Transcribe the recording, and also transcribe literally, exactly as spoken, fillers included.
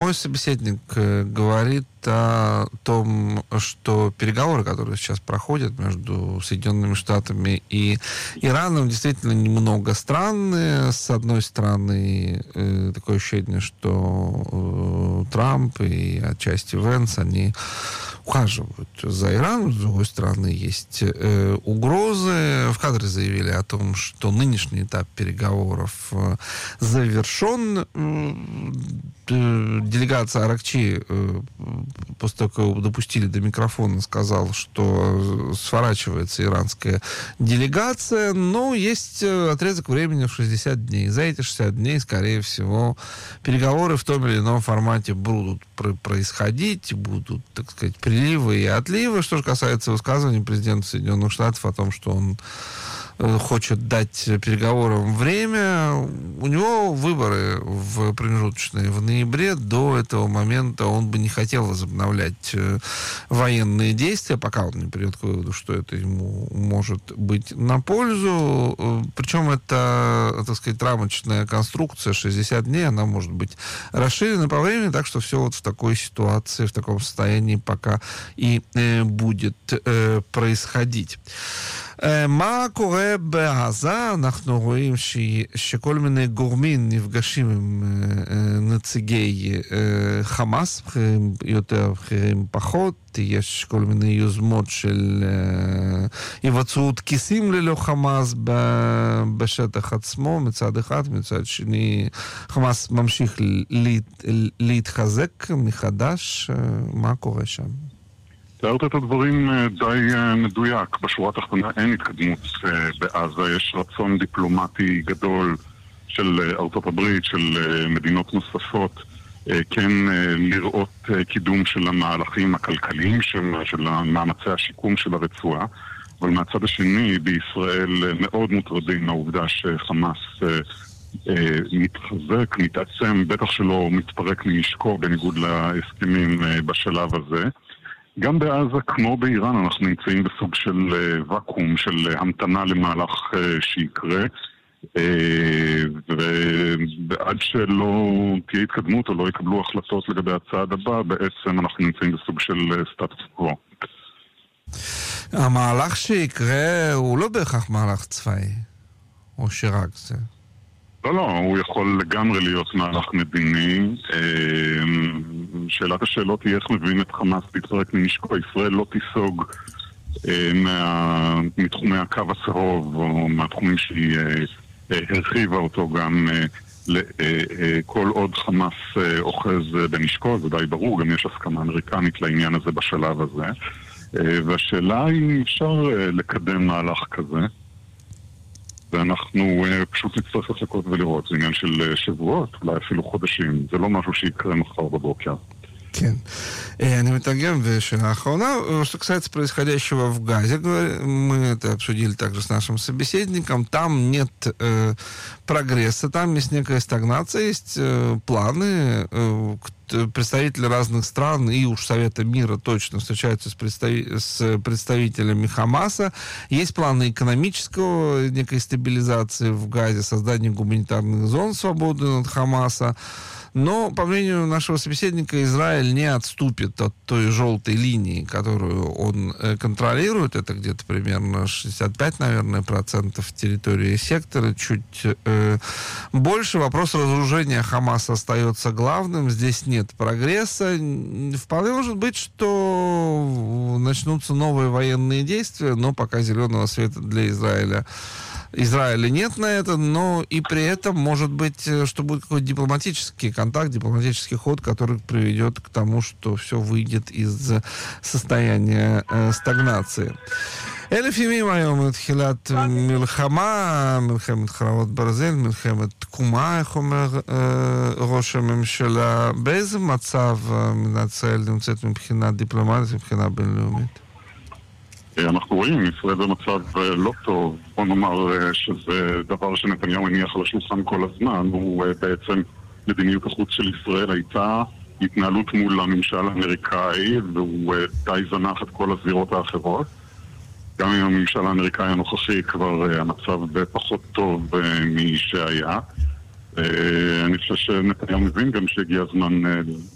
мой собеседник говорит о том, что переговоры, которые сейчас проходят между Соединенными Штатами и Ираном, действительно немного странные. С одной стороны, такое ощущение, что Трамп и отчасти Венс, они ухаживают за Ираном. С другой стороны, есть угрозы. В кадре заявили о том, что нынешний этап переговоров завершен. Делегация Аракчи, после того, как его допустили до микрофона, сказал, что сворачивается иранская делегация, но есть отрезок времени в шестьдесят дней. За эти шестьдесят дней, скорее всего, переговоры в том или ином формате будут происходить, будут, так сказать, приливы и отливы. Что же касается высказываний президента Соединенных Штатов о том, что он хочет дать переговорам время, у него выборы в промежуточные в ноябре. До этого момента он бы не хотел возобновлять военные действия, пока он не придет к выводу, что это ему может быть на пользу. Причем это, так сказать, рамочная конструкция, шестьдесят дней, она может быть расширена по времени, так что все вот в такой ситуации, в таком состоянии пока и э, будет э, происходить. מה קורה בעזה? אנחנו רואים ש... שכל מיני גורמים נפגשים עם נציגי חמאס, בכירים יותר, בכירים פחות. יש כל מיני יוזמות של היווצרות כיסים ללא חמאס בשטח עצמו, מצד אחד, מצד שני חמאס ממשיך להתחזק מחדש. מה קורה שם? תיארת את הדברים די מדויק. בשורה התחתונה אין התקדמות בעזה. יש רצון דיפלומטי גדול של ארצות הברית, של מדינות נוספות, כן לראות קידום של המהלכים הכלכליים, של מאמצי השיקום של הרצועה. אבל מהצד השני, בישראל מאוד מוטרדים מהעובדה שחמאס מתחזק, מתעצם, בטח שלא מתפרק מנשקו בניגוד להסכמים בשלב הזה. גם בעזה, כמו באיראן, אנחנו נמצאים בסוג של וקום, של המתנה למהלך שיקרה, ועד שלא תהיה התקדמות או לא יקבלו החלטות לגבי הצעד הבא, בעצם אנחנו נמצאים בסוג של סטטוס קוו. המהלך שיקרה הוא לא בהכרח מהלך צבאי, או שרק זה. לא, לא, הוא יכול לגמרי להיות מהלך מדיני. שאלת השאלות היא איך מביאים את חמאס להתפרק מנשקו. ישראל לא תיסוג מה... מתחומי הקו הצהוב, או מהתחומים שהיא הרחיבה אותו גם כל עוד חמאס אוחז בנשקו, זה די ברור, גם יש הסכמה אמריקנית לעניין הזה בשלב הזה. והשאלה היא אפשר לקדם מהלך כזה. ואנחנו פשוט נצטרך לחכות ולראות. זה עניין של שבועות, אולי אפילו חודשים. זה לא משהו שיקרה מחר бабокер. כן. אני מתרגם בשאלה האחרונה. Что касается происходящего в Газе, мы это обсудили также с нашим собеседником, там нет э, прогресса, там есть некая стагнация, есть э, планы, э, представители разных стран и уж Совета мира точно встречаются с, представи- с представителями Хамаса. Есть планы экономического, некой стабилизации в Газе, создания гуманитарных зон свободы от Хамаса. Но, по мнению нашего собеседника, Израиль не отступит от той желтой линии, которую он э, контролирует. Это где-то примерно шестьдесят пять, наверное, процентов территории сектора. Чуть э, больше. Вопрос разоружения Хамаса остается главным. Здесь нет прогресса. Вполне может быть, что начнутся новые военные действия, но пока зеленого света для Израиля Израиля нет на это, но и при этом может быть, что будет какой-то дипломатический контакт, дипломатический ход, который приведет к тому, что все выйдет из состояния э, стагнации. אלף ימים היום מתחילת מלחמה, מלחמת חרבות ברזל, מלחמת תקומה, איך אומר ראש הממשלה. באיזה מצב מדינת ישראל נמצאת מבחינה דיפלומטית, מבחינה בינלאומית? אנחנו רואים, ישראל במצב לא טוב. בוא נאמר שזה דבר שנתניהו הניח על השולחן כל הזמן. הוא בעצם, מדיניות החוץ של ישראל הייתה התנהלות מול הממשל האמריקאי, והוא די זנח את כל הזירות האחרות. גם עם הממשל האמריקאי הנוכחי כבר המצב פחות טוב משהיה. אני חושב שנתניהו מבין גם שהגיע הזמן